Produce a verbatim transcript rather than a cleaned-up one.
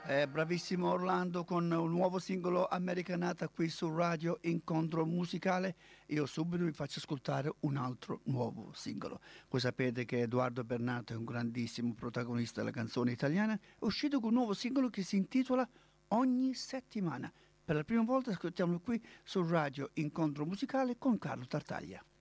Eh, bravissimo Orlando con un nuovo singolo Americanata qui su Radio Incontro Musicale. Io subito vi faccio ascoltare un altro nuovo singolo. Voi sapete che Edoardo Bernato è un grandissimo protagonista della canzone italiana. È uscito con un nuovo singolo che si intitola Ogni settimana. Per la prima volta ascoltiamolo qui su Radio Incontro Musicale con Carlo Tartaglia.